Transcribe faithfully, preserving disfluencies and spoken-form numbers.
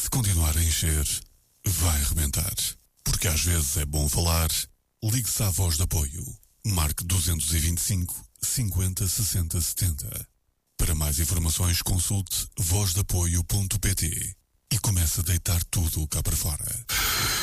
Se continuar a encher, vai arrebentar. Porque às vezes é bom falar. Ligue-se à Voz de Apoio. Marque dois dois cinco, cinquenta, sessenta, setenta. Para mais informações, consulte voz de apoio ponto pt e comece a deitar tudo cá para fora.